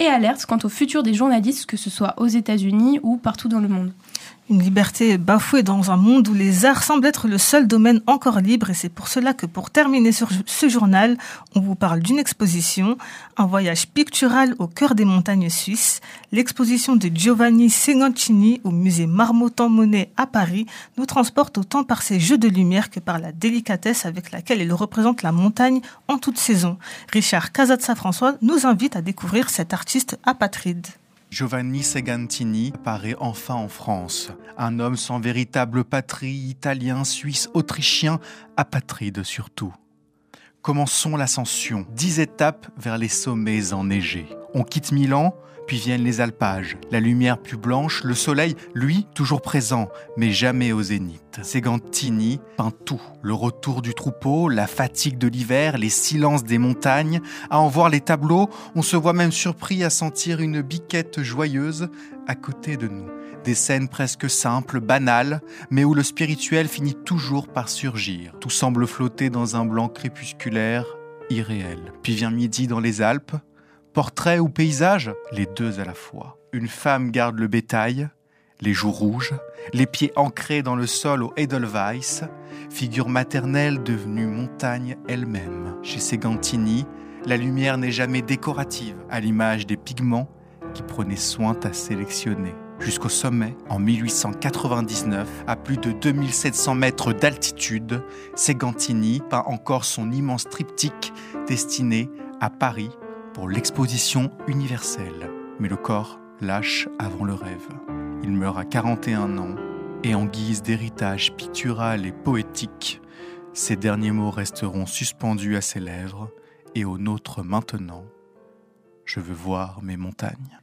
et alerte quant au futur des journalistes, que ce soit aux États-Unis ou partout dans le monde. Une liberté bafouée dans un monde où les arts semblent être le seul domaine encore libre, et c'est pour cela que pour terminer sur ce journal, on vous parle d'une exposition, un voyage pictural au cœur des montagnes suisses. L'exposition de Giovanni Segancini au musée Marmottan-Monet à Paris nous transporte autant par ses jeux de lumière que par la délicatesse avec laquelle il représente la montagne en toute saison. Richard Casazza-François nous invite à découvrir cet artiste apatride. Giovanni Segantini apparaît enfin en France. Un homme sans véritable patrie, italien, suisse, autrichien, apatride surtout. Commençons l'ascension, 10 étapes vers les sommets enneigés. On quitte Milan, puis viennent les alpages. La lumière plus blanche, le soleil, lui, toujours présent, mais jamais au zénith. Segantini peint tout. Le retour du troupeau, la fatigue de l'hiver, les silences des montagnes. À en voir les tableaux, on se voit même surpris à sentir une biquette joyeuse à côté de nous. Des scènes presque simples, banales, mais où le spirituel finit toujours par surgir. Tout semble flotter dans un blanc crépusculaire, irréel. Puis vient midi dans les Alpes. Portrait ou paysage, les deux à la fois. Une femme garde le bétail, les joues rouges, les pieds ancrés dans le sol au Edelweiss, figure maternelle devenue montagne elle-même. Chez Segantini, la lumière n'est jamais décorative, à l'image des pigments qui prenaient soin à sélectionner. Jusqu'au sommet, en 1899, à plus de 2700 mètres d'altitude, Segantini peint encore son immense triptyque destiné à Paris, pour l'exposition universelle. Mais le corps lâche avant le rêve. Il meurt à 41 ans et en guise d'héritage pictural et poétique, ses derniers mots resteront suspendus à ses lèvres et aux nôtres maintenant. Je veux voir mes montagnes.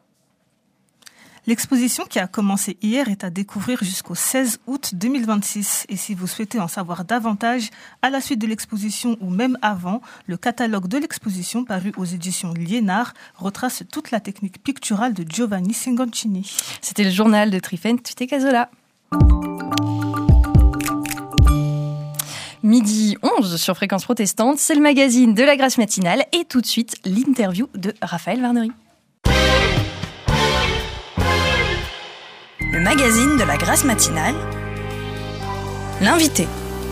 L'exposition qui a commencé hier est à découvrir jusqu'au 16 août 2026. Et si vous souhaitez en savoir davantage, à la suite de l'exposition ou même avant, le catalogue de l'exposition paru aux éditions Liénard retrace toute la technique picturale de Giovanni Segancini. C'était le journal de Trifen Tutte-Casola. Midi 11 sur Fréquence Protestante, c'est le magazine de la Grâce matinale et tout de suite l'interview de Raphaël Varnery. Le magazine de la Grâce matinale, l'invité.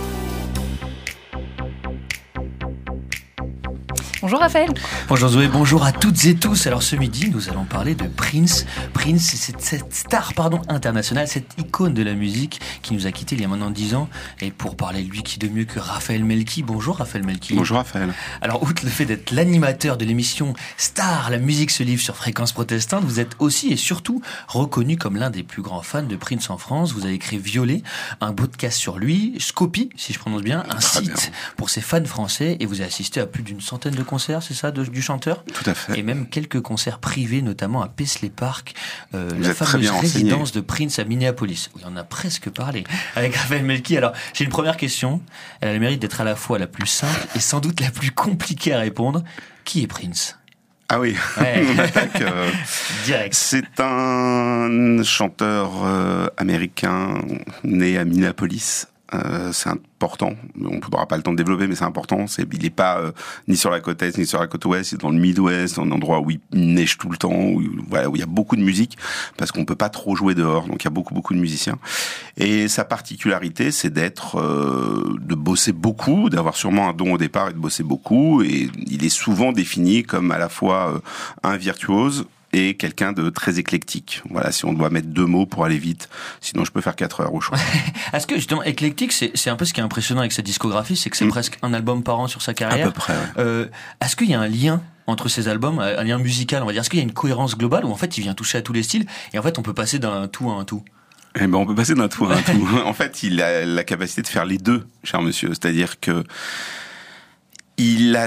Bonjour Raphaël. Bonjour Zoé, bonjour à toutes et tous. Alors ce midi, nous allons parler de Prince. Prince, c'est cette star internationale, cette icône de la musique qui nous a quittés il y a maintenant 10 ans. Et pour parler de lui, qui de mieux que Raphaël Melki. Bonjour Raphaël Melki. Bonjour Raphaël. Alors outre le fait d'être l'animateur de l'émission Star, la musique se livre sur Fréquence Protestante, vous êtes aussi et surtout reconnu comme l'un des plus grands fans de Prince en France. Vous avez créé Violet, un podcast sur lui, Scopy, si je prononce bien, un Très site bien. pour ses fans français, et vous avez assisté à plus d'une centaine de concerts, c'est ça, du chanteur ? Tout à fait. Et même quelques concerts privés, notamment à Paisley Park, la êtes très fameuse bien renseigné. résidence de Prince à Minneapolis, où il en a presque parlé avec Raphaël Melki. Alors, j'ai une première question. Elle a le mérite d'être à la fois la plus simple et sans doute la plus compliquée à répondre. Qui est Prince ? Ah oui, Ouais. on attaque. Direct. C'est un chanteur américain né à Minneapolis. C'est important. On n'aura pas le temps de développer, mais c'est important. Il n'est pas ni sur la côte est ni sur la côte ouest. Il est dans le Midwest, un endroit où il neige tout le temps, où il y a beaucoup de musique, parce qu'on peut pas trop jouer dehors. Donc il y a beaucoup de musiciens. Et sa particularité, c'est de bosser beaucoup, d'avoir sûrement un don au départ et de bosser beaucoup. Et il est souvent défini comme à la fois un virtuose et quelqu'un de très éclectique. Voilà, si on doit mettre 2 mots pour aller vite. Sinon, je peux faire 4 heures au choix. Est-ce que, justement, éclectique, c'est un peu ce qui est impressionnant avec sa discographie, c'est que c'est presque un album par an sur sa carrière. À peu près, ouais. Est-ce qu'il y a un lien entre ces albums, un lien musical, on va dire? Est-ce qu'il y a une cohérence globale où, en fait, il vient toucher à tous les styles et, en fait, on peut passer d'un tout à un tout? Eh ben, on peut passer d'un tout à un tout. En fait, il a la capacité de faire les deux, cher monsieur. C'est-à-dire que il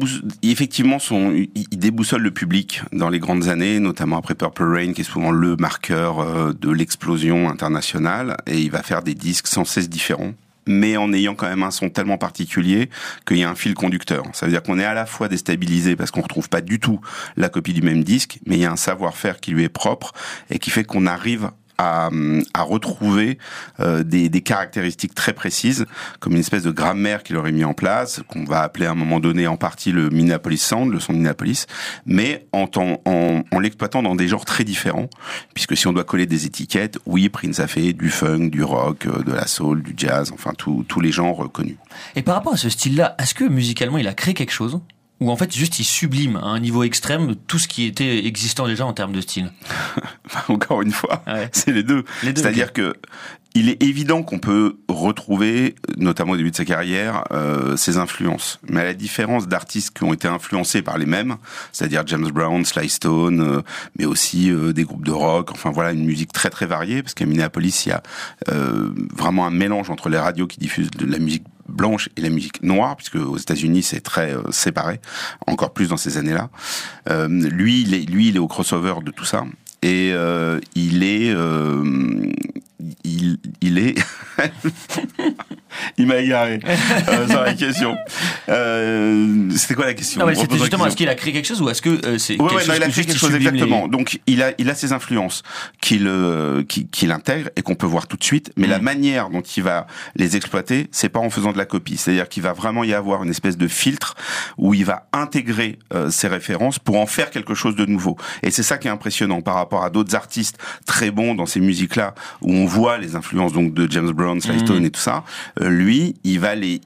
déboussole le public dans les grandes années, notamment après Purple Rain, qui est souvent le marqueur de l'explosion internationale, et il va faire des disques sans cesse différents, mais en ayant quand même un son tellement particulier qu'il y a un fil conducteur. Ça veut dire qu'on est à la fois déstabilisé parce qu'on retrouve pas du tout la copie du même disque, mais il y a un savoir-faire qui lui est propre et qui fait qu'on arrive à retrouver des caractéristiques très précises, comme une espèce de grammaire qu'il aurait mis en place, qu'on va appeler à un moment donné en partie le Minneapolis Sound, le son de Minneapolis, mais en l'exploitant dans des genres très différents, puisque si on doit coller des étiquettes, oui, Prince a fait du funk, du rock, de la soul, du jazz, enfin tous les genres connus. Et par rapport à ce style-là, est-ce que musicalement il a créé quelque chose ? Ou en fait juste il sublime à un niveau extrême tout ce qui était existant déjà en termes de style? Encore une fois, ouais. C'est les deux. C'est-à-dire que il est évident qu'on peut retrouver, notamment au début de sa carrière, ses influences. Mais à la différence d'artistes qui ont été influencés par les mêmes, c'est-à-dire James Brown, Sly Stone, mais aussi des groupes de rock, enfin voilà, une musique très très variée, parce qu'à Minneapolis, il y a vraiment un mélange entre les radios qui diffusent de la musique blanche et la musique noire, puisque aux États-Unis c'est très séparé, encore plus dans ces années-là. Lui, il est au crossover de tout ça, et il est il m'a égaré sur la question. C'était quoi la question? Non, mais c'était justement, est-ce qu'il a créé quelque chose ou est-ce que c'est quelque chose? Il a créé quelque chose, exactement. Donc il a ses influences qu'il intègre et qu'on peut voir tout de suite, mais la manière dont il va les exploiter, c'est pas en faisant de la copie. C'est-à-dire qu'il va vraiment y avoir une espèce de filtre où il va intégrer ses références pour en faire quelque chose de nouveau. Et c'est ça qui est impressionnant par rapport à d'autres artistes très bons dans ces musiques-là, où on voit les influences donc de James Brown, Sly Stone et tout ça. Lui, il va les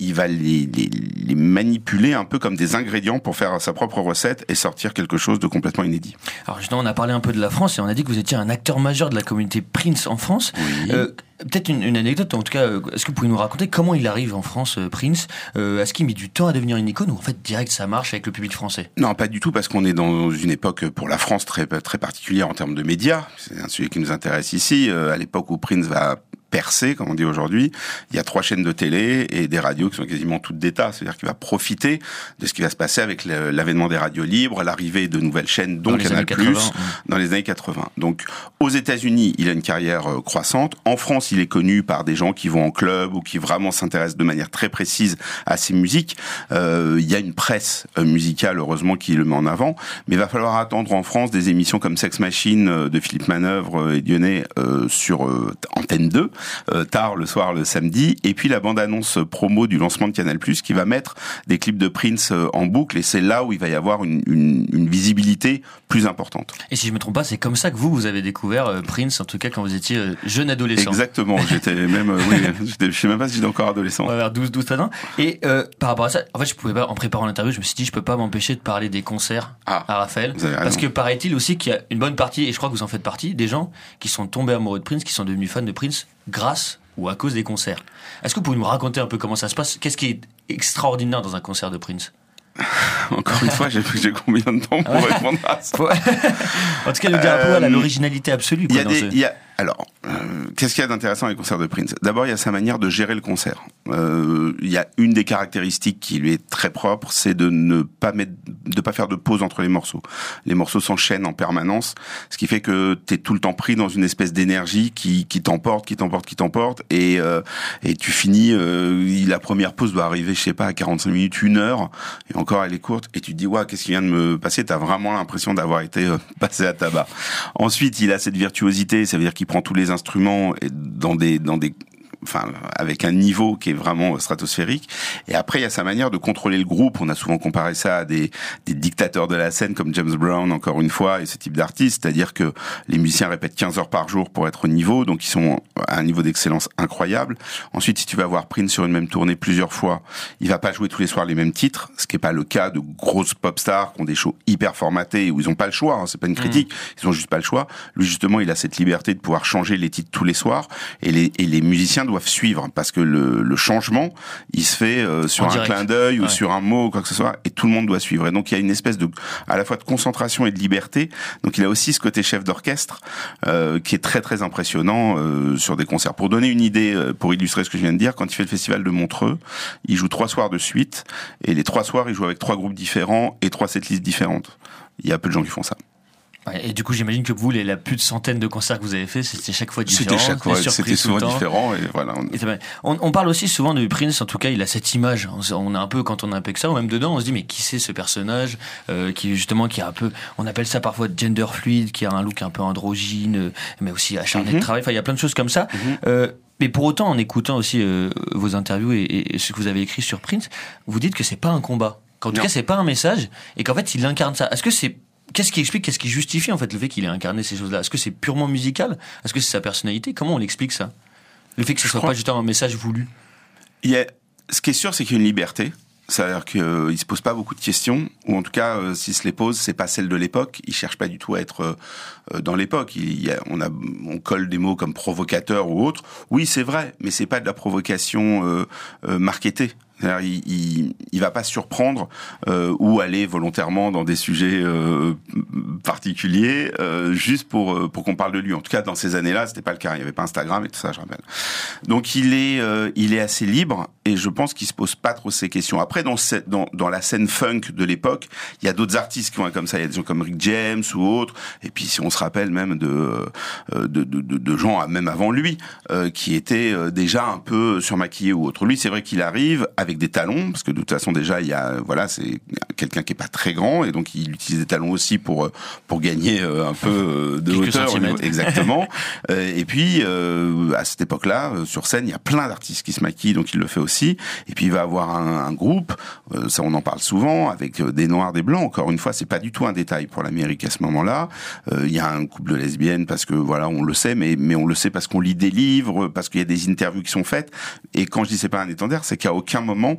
manipuler un peu comme des ingrédients pour faire sa propre recette et sortir quelque chose de complètement inédit. Alors justement, on a parlé un peu de la France et on a dit que vous étiez un acteur majeur de la communauté Prince en France. Oui. Peut-être une anecdote, en tout cas, est-ce que vous pouvez nous raconter comment il arrive en France, Prince? Est-ce qu'il met du temps à devenir une icône ou en fait direct ça marche avec le public français? Non, pas du tout, parce qu'on est dans une époque pour la France très très particulière en termes de médias. C'est un sujet qui nous intéresse ici. À l'époque où Prince va percer, comme on dit aujourd'hui, il y a 3 chaînes de télé et des radios qui sont quasiment toutes d'État. C'est-à-dire qu'il va profiter de ce qui va se passer avec l'avènement des radios libres, l'arrivée de nouvelles chaînes, dont Canal+, dans les années 80. Donc, aux États-Unis, il a une carrière croissante. En France, il est connu par des gens qui vont en club ou qui vraiment s'intéressent de manière très précise à ses musiques. Il y a une presse musicale, heureusement, qui le met en avant. Mais il va falloir attendre en France des émissions comme Sex Machine de Philippe Manœuvre et Dionnet sur Antenne 2. Tard le soir, le samedi, et puis la bande-annonce promo du lancement de Canal+, qui va mettre des clips de Prince en boucle, et c'est là où il va y avoir une visibilité plus importante. Et si je me trompe pas, c'est comme ça que vous avez découvert Prince, en tout cas quand vous étiez jeune adolescent. Exactement, j'étais même, je sais même pas si j'étais encore adolescent. Ouais, vers 12 ans. Et par rapport à ça, en fait, je pouvais pas, en préparant l'interview, je me suis dit, je peux pas m'empêcher de parler des concerts à Raphaël, parce que paraît-il aussi qu'il y a une bonne partie, et je crois que vous en faites partie, des gens qui sont tombés amoureux de Prince, qui sont devenus fans de Prince grâce ou à cause des concerts. Est-ce que vous pouvez nous raconter un peu comment ça se passe? Qu'est-ce qui est extraordinaire dans un concert de Prince? Encore une fois, j'ai combien de temps pour répondre à ça? En tout cas, nous dire un peu l'originalité absolue. Alors, qu'est-ce qu'il y a d'intéressant avec les concerts de Prince? D'abord, il y a sa manière de gérer le concert. Il y a une des caractéristiques qui lui est très propre, c'est de ne pas faire de pause entre les morceaux. Les morceaux s'enchaînent en permanence, ce qui fait que t'es tout le temps pris dans une espèce d'énergie qui t'emporte, et tu finis, la première pause doit arriver, je sais pas, à 45 minutes, 1 heure, et encore elle est courte, et tu te dis, ouais, qu'est-ce qui vient de me passer? T'as vraiment l'impression d'avoir été passé à tabac. Ensuite, il a cette virtuosité, ça veut dire qu'il prend tous les instruments avec un niveau qui est vraiment stratosphérique. Et après, il y a sa manière de contrôler le groupe. On a souvent comparé ça à des dictateurs de la scène comme James Brown, encore une fois, et ce type d'artistes. C'est-à-dire que les musiciens répètent 15 heures par jour pour être au niveau, donc ils sont à un niveau d'excellence incroyable. Ensuite, si tu vas voir Prince sur une même tournée plusieurs fois, il va pas jouer tous les soirs les mêmes titres, ce qui est pas le cas de grosses pop stars qui ont des shows hyper formatés où ils ont pas le choix, hein, c'est pas une critique, ils ont juste pas le choix. Lui, justement, il a cette liberté de pouvoir changer les titres tous les soirs, et les musiciens doivent suivre, parce que le changement, il se fait sur un clin d'œil ou sur un mot ou quoi que ce soit, et tout le monde doit suivre. Et donc, il y a une espèce à la fois de concentration et de liberté. Donc, il a aussi ce côté chef d'orchestre qui est très, très impressionnant sur des concerts. Pour donner une idée, pour illustrer ce que je viens de dire, quand il fait le festival de Montreux, il joue 3 soirs de suite, et les 3 soirs, il joue avec 3 groupes différents et 3 setlists différentes. Il y a peu de gens qui font ça. Et du coup, j'imagine que vous, la plus de centaines de concerts que vous avez fait, c'était chaque fois différent. C'était souvent différent. Et voilà. On parle aussi souvent de Prince, en tout cas, il a cette image. On a un peu, quand on a un peu que ça, ou même dedans, on se dit, mais qui c'est ce personnage qui a un peu, on appelle ça parfois gender fluide, qui a un look un peu androgyne, mais aussi acharné de travail. Enfin, il y a plein de choses comme ça. Mais pour autant, en écoutant aussi vos interviews et ce que vous avez écrit sur Prince, vous dites que c'est pas un combat. Qu'en tout cas, c'est pas un message, et qu'en fait, il incarne ça. Est-ce que c'est Qu'est-ce qui explique, qu'est-ce qui justifie en fait le fait qu'il ait incarné ces choses-là? Est-ce que c'est purement musical? Est-ce que c'est sa personnalité? Comment on l'explique ça? Le fait que ce soit pas juste un message voulu? Ce qui est sûr, c'est qu'il y a une liberté. C'est-à-dire qu'il se pose pas beaucoup de questions, ou en tout cas, s'il se les pose, c'est pas celle de l'époque. Il cherche pas du tout à être dans l'époque. On colle des mots comme provocateur ou autre. Oui, c'est vrai, mais c'est pas de la provocation marketée. C'est-à-dire, il va pas surprendre ou aller volontairement dans des sujets particuliers juste pour qu'on parle de lui. En tout cas, dans ces années-là, c'était pas le cas. Il y avait pas Instagram et tout ça, je rappelle. Donc, il est assez libre et je pense qu'il se pose pas trop ces questions. Après, dans la scène funk de l'époque, il y a d'autres artistes qui vont être comme ça. Il y a des gens comme Rick James ou autres. Et puis, si on se rappelle même de gens même avant lui qui étaient déjà un peu surmaquillés ou autres. Lui, c'est vrai qu'il arrive avec des talons, parce que de toute façon déjà c'est quelqu'un qui est pas très grand et donc il utilise des talons aussi pour gagner un peu de hauteur. Exactement. Et puis à cette époque-là, sur scène, il y a plein d'artistes qui se maquillent, donc il le fait aussi. Et puis il va avoir un groupe, ça on en parle souvent, avec des noirs, des blancs. Encore une fois, c'est pas du tout un détail pour l'Amérique à ce moment-là. Il y a un couple de lesbiennes parce que voilà, on le sait, mais on le sait parce qu'on lit des livres, parce qu'il y a des interviews qui sont faites. Et quand je dis c'est pas un étendard, c'est qu'à aucun moment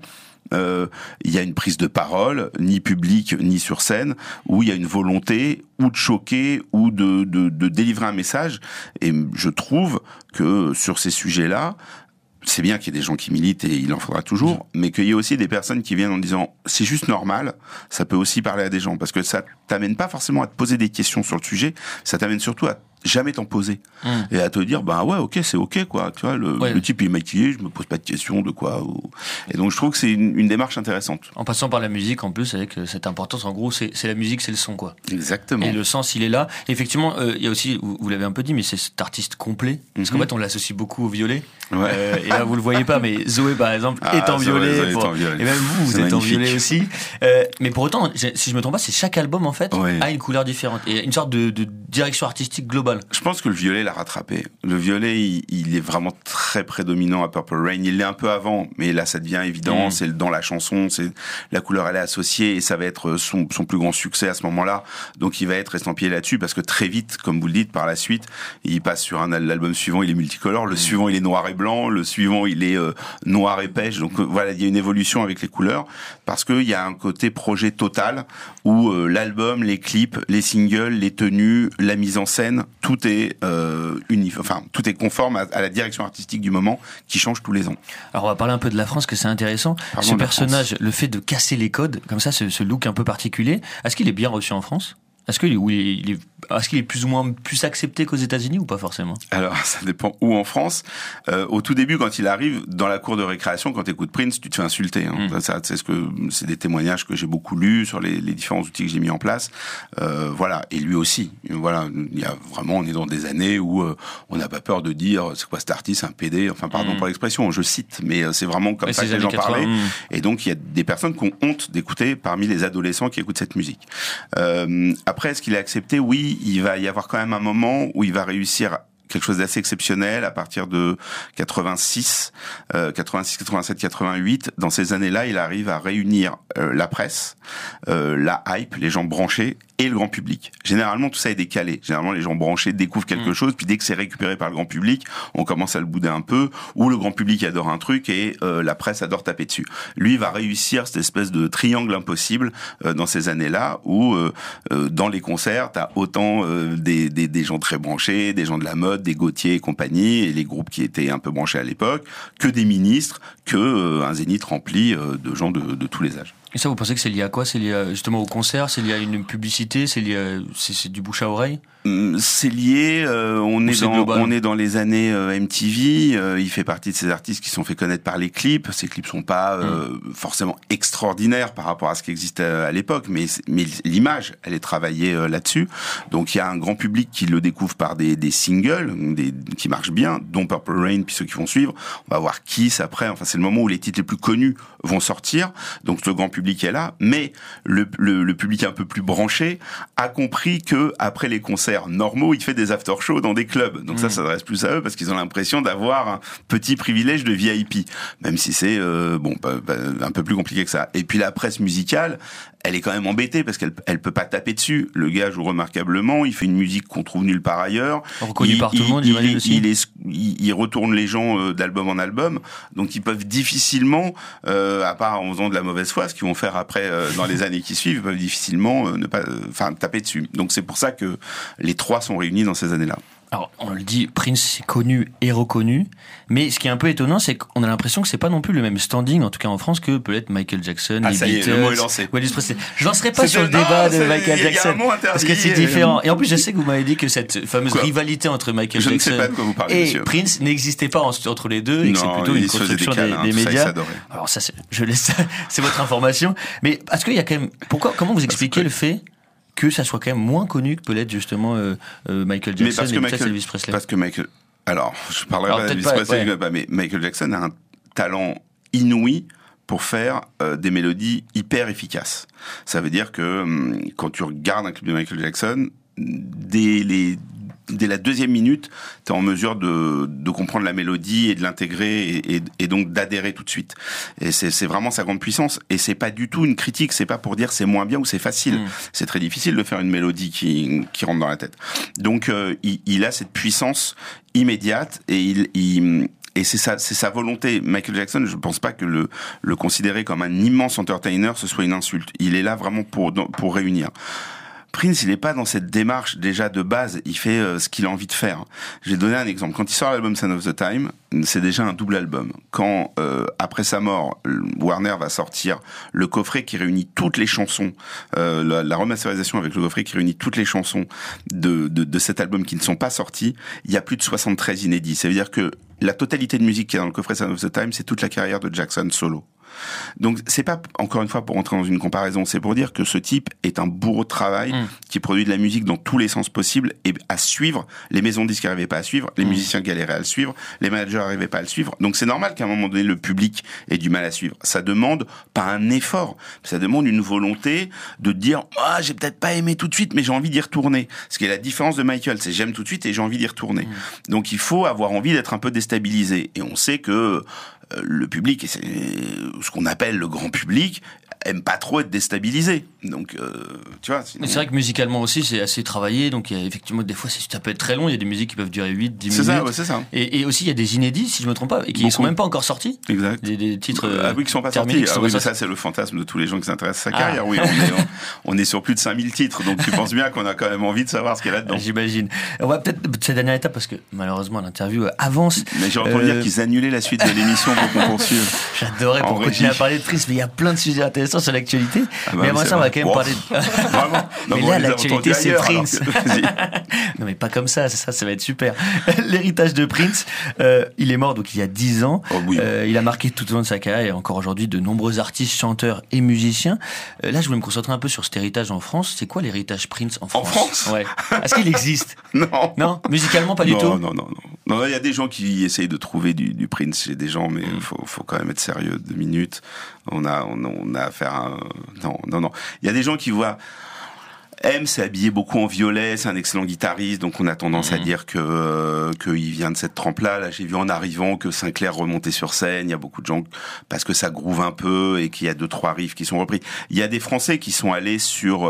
il y a une prise de parole, ni publique, ni sur scène, où il y a une volonté ou de choquer ou de délivrer un message. Et je trouve que sur ces sujets-là, c'est bien qu'il y ait des gens qui militent et il en faudra toujours, mais qu'il y ait aussi des personnes qui viennent en disant c'est juste normal, ça peut aussi parler à des gens, parce que ça t'amène pas forcément à te poser des questions sur le sujet, ça t'amène surtout à jamais t'en poser et à te dire bah ouais, ok, c'est ok quoi, tu vois, le type il est maquillé, je me pose pas de questions de quoi et donc je trouve que c'est une démarche intéressante en passant par la musique en plus, avec cette importance. En gros, c'est la musique, c'est le son quoi. Exactement. Et le sens il est là. Et effectivement, il y a aussi, vous l'avez un peu dit, mais c'est cet artiste complet, parce qu'en fait on l'associe beaucoup au violet. Et là vous le voyez pas, mais Zoé par exemple est en violet, et même vous êtes en violet aussi, mais pour autant, si je me trompe pas, c'est chaque album en fait a une couleur différente et une sorte de direction artistique globale. Je pense que le violet l'a rattrapé. Le violet, il est vraiment très prédominant à Purple Rain. Il l'est un peu avant, mais là, ça devient évident. C'est dans la chanson, c'est la couleur, elle est associée et ça va être son plus grand succès à ce moment-là. Donc, il va être estampillé là-dessus parce que très vite, comme vous le dites, par la suite, il passe sur l'album suivant, il est multicolore. Le suivant, il est noir et blanc. Le suivant, il est noir et pêche. Donc, voilà, il y a une évolution avec les couleurs parce qu'il y a un côté projet total où l'album, les clips, les singles, les tenues, la mise en scène, tout est tout est conforme à la direction artistique du moment qui change tous les ans. Alors on va parler un peu de la France, que c'est intéressant. Ce personnage, le fait de casser les codes, comme ça, ce look un peu particulier, est-ce qu'il est bien reçu en France? Est-ce qu'il est plus ou moins plus accepté qu'aux États-Unis ou pas forcément? Alors, ça dépend où en France. Au tout début, quand il arrive dans la cour de récréation, quand tu écoutes Prince, tu te fais insulter. Ça, c'est des témoignages que j'ai beaucoup lus sur les différents outils que j'ai mis en place. Voilà, et lui aussi. Voilà, on est dans des années où on n'a pas peur de dire c'est quoi cet artiste, un PD. Enfin, pardon pour l'expression, je cite, mais c'est vraiment comme ça que les gens parlaient. Et donc, il y a des personnes qui ont honte d'écouter parmi les adolescents qui écoutent cette musique. Après, est-ce qu'il est accepté? Oui, il va y avoir quand même un moment où il va réussir quelque chose d'assez exceptionnel à partir de 86, 87, 88. Dans ces années-là, il arrive à réunir la presse, la hype, les gens branchés et le grand public. Généralement, tout ça est décalé. Généralement, les gens branchés découvrent quelque chose, puis dès que c'est récupéré par le grand public, on commence à le bouder un peu, ou le grand public adore un truc et la presse adore taper dessus. Lui, il va réussir cette espèce de triangle impossible dans ces années-là, où dans les concerts, t'as autant des gens très branchés, des gens de la mode, des Gauthier et compagnie, et les groupes qui étaient un peu branchés à l'époque, que des ministres, que un zénith rempli de gens de tous les âges. Et ça, vous pensez que c'est lié à quoi? C'est lié justement au concert? C'est lié à une publicité? C'est lié c'est du bouche à oreille? C'est lié, on est dans les années MTV, il fait partie de ces artistes qui sont fait connaître par les clips. Ces clips sont pas forcément extraordinaires par rapport à ce qui existait à l'époque, mais l'image, elle est travaillée là-dessus. Donc il y a un grand public qui le découvre par des singles qui marchent bien, dont Purple Rain, puis ceux qui vont suivre. On va voir Kiss après, enfin c'est le moment où les titres les plus connus vont sortir, donc le grand public est là, mais le public un peu plus branché a compris que après les concerts normaux, il fait des after-shows dans des clubs. Donc ça s'adresse plus à eux parce qu'ils ont l'impression d'avoir un petit privilège de VIP, même si c'est un peu plus compliqué que ça. Et puis la presse musicale, elle est quand même embêtée parce qu'elle peut pas taper dessus. Le gars joue remarquablement, il fait une musique qu'on trouve nulle part ailleurs. Reconnu par tout le monde, j'imagine aussi. Il retourne les gens d'album en album, donc ils peuvent difficilement, à part en faisant de la mauvaise foi, ce qu'ils vont faire après dans les années qui suivent, ils peuvent difficilement ne pas, taper dessus. Donc c'est pour ça que les trois sont réunis dans ces années-là. Alors, on le dit, Prince est connu et reconnu, mais ce qui est un peu étonnant, c'est qu'on a l'impression que c'est pas non plus le même standing, en tout cas en France, que peut-être Michael Jackson, les Beatles, le mot est lancé. ou Elvis Presley. Je lancerai pas sur le débat de Michael Jackson, parce que c'est différent. Et en plus, je sais que vous m'avez dit que cette fameuse rivalité entre Michael Jackson et Prince n'existait pas entre les deux, et que c'est plutôt une construction des médias. Alors ça, je laisse, c'est votre information. Mais est-ce qu'il y a quand même, comment vous expliquez le fait que ça soit quand même moins connu que peut-être justement Michael Jackson et peut-être Elvis Presley? Parce que je parlerai pas d'Elvis Presley, mais Michael Jackson a un talent inouï pour faire des mélodies hyper efficaces. Ça veut dire que quand tu regardes un clip de Michael Jackson, dès la deuxième minute, tu es en mesure de comprendre la mélodie et de l'intégrer et donc d'adhérer tout de suite. Et c'est vraiment sa grande puissance. Et c'est pas du tout une critique, c'est pas pour dire c'est moins bien ou c'est facile. C'est très difficile de faire une mélodie qui rentre dans la tête. Donc il a cette puissance immédiate et c'est sa volonté. Michael Jackson, je pense pas que le considérer comme un immense entertainer, ce soit une insulte. Il est là vraiment pour réunir. Prince, il est pas dans cette démarche déjà de base, il fait ce qu'il a envie de faire. J'ai donné un exemple. Quand il sort l'album Sign of the Time, c'est déjà un double album. Quand, après sa mort, Warner va sortir le coffret qui réunit toutes les chansons, la remasterisation avec le coffret qui réunit toutes les chansons de cet album qui ne sont pas sorties, il y a plus de 73 inédits. Ça veut dire que la totalité de musique qui est dans le coffret Sign of the Time, c'est toute la carrière de Jackson solo. Donc c'est pas, encore une fois, pour entrer dans une comparaison, c'est pour dire que ce type est un bourreau de travail qui produit de la musique dans tous les sens possibles et à suivre. Les maisons de disques n'arrivaient pas à suivre, les musiciens galéraient à le suivre, les managers n'arrivaient pas à le suivre. Donc c'est normal qu'à un moment donné le public ait du mal à suivre. Ça demande pas un effort, ça demande une volonté de dire j'ai peut-être pas aimé tout de suite mais j'ai envie d'y retourner. Ce qui est la différence de Michael, c'est j'aime tout de suite et j'ai envie d'y retourner. Donc il faut avoir envie d'être un peu déstabilisé et on sait que le public, et c'est ce qu'on appelle le grand public, aime pas trop être déstabilisé. Donc, tu vois. Sinon... C'est vrai que musicalement aussi, c'est assez travaillé. Donc, il y a effectivement, des fois, ça peut être très long. Il y a des musiques qui peuvent durer 8, 10 minutes. C'est ça. Et aussi, il y a des inédits, si je me trompe pas, et qui ne sont même pas encore sortis. Exact. Des titres. Qui sont pas sortis. Mais ça, c'est le fantasme de tous les gens qui s'intéressent à sa carrière. Oui, on est sur plus de 5000 titres. Donc, tu penses bien qu'on a quand même envie de savoir ce qu'il y a là-dedans. J'imagine. On va peut-être, cette dernière étape, parce que malheureusement, l'interview avance. Mais j'ai entendu dire qu'ils annulaient la suite de l'émission pour qu'on poursuive. J'adorais pour continuer à parler de Prince, mais il y a plein de sujets intéressants sur l'actualité. Mais avant ça, on va quand même parler de... Vraiment. Mais là, l'actualité, c'est Prince. Non, mais pas comme ça, ça va être super. L'héritage de Prince, il est mort donc il y a 10 ans. Il a marqué tout au long de sa carrière et encore aujourd'hui de nombreux artistes, chanteurs et musiciens. Là, je voulais me concentrer un peu sur cet héritage en France. C'est quoi l'héritage Prince en France? En France? Ouais. Est-ce qu'il existe? Non. Non? Musicalement, pas du tout? Non, il y a des gens qui essayent de trouver du Prince chez des gens, mais faut quand même être sérieux 2 minutes. On a affaire à non. Il y a des gens qui voient M s'est habillé beaucoup en violet, c'est un excellent guitariste, donc on a tendance à dire que il vient de cette trempe-là. Là, j'ai vu en arrivant que Sinclair remontait sur scène. Il y a beaucoup de gens parce que ça groove un peu et qu'il y a 2-3 riffs qui sont repris. Il y a des Français qui sont allés sur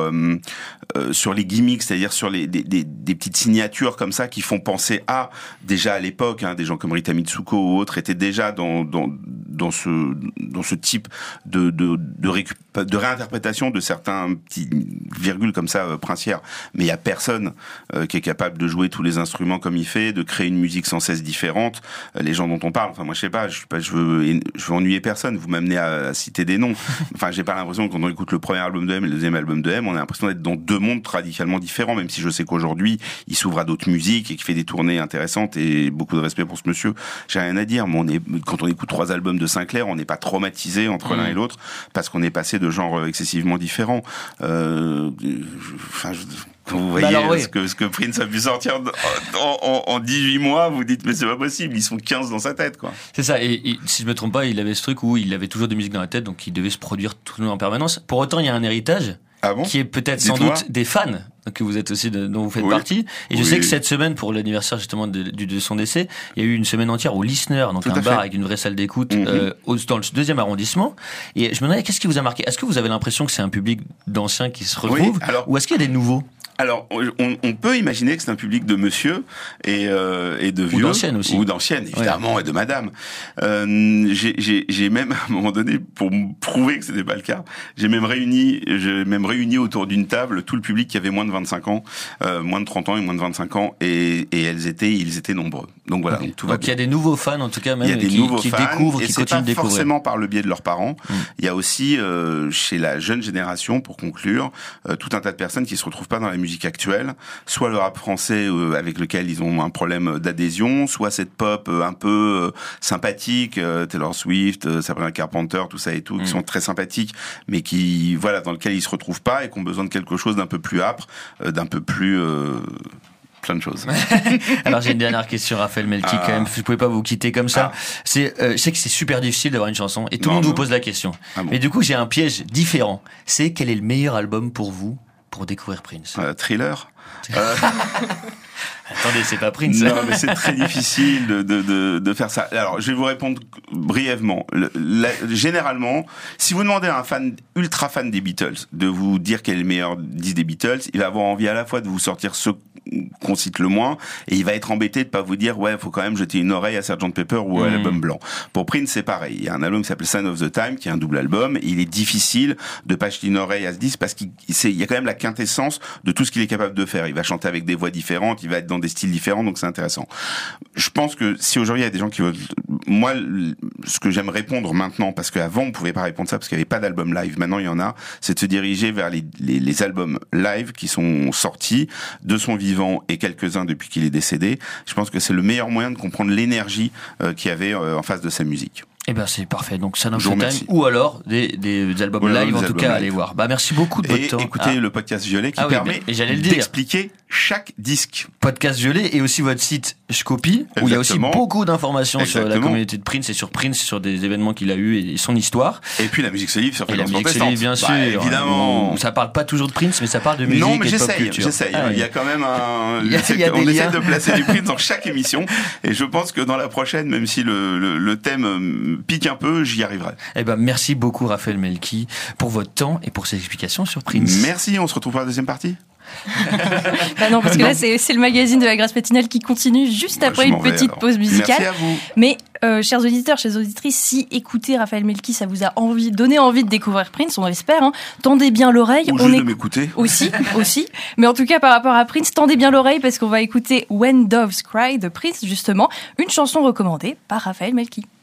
les gimmicks, c'est-à-dire sur des petites signatures comme ça qui font penser déjà à l'époque, des gens comme Rita Mitsuko ou autres étaient déjà dans dans ce type de réinterprétation de certains petits virgules comme ça princières. Mais il y a personne qui est capable de jouer tous les instruments comme il fait, de créer une musique sans cesse différente. Les gens dont on parle, enfin moi je sais pas, je veux ennuyer personne. Vous m'amenez à citer des noms. Enfin j'ai pas l'impression que quand on écoute le premier album de M et le deuxième album de M, on a l'impression d'être dans deux mondes radicalement différents. Même si je sais qu'aujourd'hui il s'ouvre à d'autres musiques et qu'il fait des tournées intéressantes, et beaucoup de respect pour ce monsieur. J'ai rien à dire, mais quand on écoute 3 albums de Sinclair, on n'est pas traumatisé entre l'un et l'autre parce qu'on est passé de genres excessivement différents. Quand vous voyez ce que Prince a pu sortir en 18 mois, vous dites mais c'est pas possible, ils sont 15 dans sa tête quoi. C'est ça, et si je me trompe pas, il avait ce truc où il avait toujours de musique dans la tête, donc il devait se produire tout en permanence. Pour autant, il y a un héritage qui est peut-être sans doute des fans que vous êtes aussi dont vous faites partie. Et je sais que cette semaine, pour l'anniversaire justement de son décès, il y a eu une semaine entière au Listener, donc un bar avec une vraie salle d'écoute dans le 2e arrondissement. Et je me demandais, qu'est-ce qui vous a marqué? Est-ce que vous avez l'impression que c'est un public d'anciens qui se retrouve, ou est-ce qu'il y a des nouveaux? Alors, on peut imaginer que c'est un public de monsieur et de vieux. Ou d'anciennes aussi. Ou d'anciennes, évidemment, et de madame. J'ai même, à un moment donné, pour me prouver que c'était pas le cas, j'ai même réuni autour d'une table tout le public qui avait moins de 25 ans, moins de 30 ans et moins de 25 ans, et ils étaient nombreux. Donc voilà, donc tout va bien. Donc il y a des nouveaux fans, en tout cas, même, qui découvrent, qui continuent de découvrir. Et c'est pas forcément par le biais de leurs parents. Il y a aussi, chez la jeune génération, pour conclure, tout un tas de personnes qui se retrouvent pas dans la musique actuelle, soit le rap français avec lequel ils ont un problème d'adhésion, soit cette pop un peu sympathique, Taylor Swift, Sabrina Carpenter, tout ça et tout, qui sont très sympathiques, mais qui dans lequel ils se retrouvent pas et qui ont besoin de quelque chose d'un peu plus âpre, d'un peu plus plein de choses. Alors j'ai une dernière question, Raphaël Melki, quand même. Vous pouvez pas vous quitter comme ça. Je sais que c'est super difficile d'avoir une chanson et tout le monde vous pose la question. Mais du coup j'ai un piège différent. C'est quel est le meilleur album pour vous pour découvrir Prince? Thriller. Attendez, c'est pas Prince. Non, mais c'est très difficile de faire ça. Alors, je vais vous répondre brièvement. Généralement, si vous demandez à un ultra fan des Beatles de vous dire quel est le meilleur disque des Beatles, il va avoir envie à la fois de vous sortir ceux qu'on cite le moins, et il va être embêté de pas vous dire faut quand même jeter une oreille à Sgt Pepper ou à l'album blanc. Pour Prince, c'est pareil. Il y a un album qui s'appelle Sign of the Time, qui est un double album, et il est difficile de pas jeter une oreille à ce disque parce qu'il y a quand même la quintessence de tout ce qu'il est capable de faire. Il va chanter avec des voix différentes, il va être dans des styles différents, donc c'est intéressant. Je pense que si aujourd'hui il y a des gens qui veulent, moi, ce que j'aime répondre maintenant, parce qu'avant on pouvait pas répondre ça parce qu'il y avait pas d'album live, maintenant il y en a, c'est de se diriger vers les albums live qui sont sortis de son vivant et quelques-uns depuis qu'il est décédé. Je pense que c'est le meilleur moyen de comprendre l'énergie qu'il y avait en face de sa musique. Eh ben c'est parfait. Donc Sign of the Time, ou alors des albums live, en tout cas, allez voir. Merci beaucoup de votre temps. Écoutez le podcast Violet qui permet d'expliquer chaque disque. Podcast Violet, et aussi votre site Scopie, où il y a aussi beaucoup d'informations sur la communauté de Prince et sur Prince, sur des événements qu'il a eu et son histoire. Et puis la musique se livre sur Fréquence Protestante. La musique se livre, bien sûr. Évidemment. Ça parle pas toujours de Prince, mais ça parle de musique et de pop culture. J'essaye. Il y a quand même on essaie de placer du Prince dans chaque émission, et je pense que dans la prochaine, même si le thème pique un peu, j'y arriverai. Eh ben, merci beaucoup, Raphaël Melki, pour votre temps et pour ces explications sur Prince. Merci, on se retrouve pour la deuxième partie. Non, parce que là, c'est le magazine de la Grâce matinale qui continue juste après une petite pause musicale. Merci à vous. Mais, chers auditeurs, chères auditrices, si écouter Raphaël Melki, ça vous a donné envie de découvrir Prince, on l'espère, tendez bien l'oreille. Ou juste de m'écouter. Aussi. Mais en tout cas, par rapport à Prince, tendez bien l'oreille parce qu'on va écouter When Doves Cry de Prince, justement, une chanson recommandée par Raphaël Melki.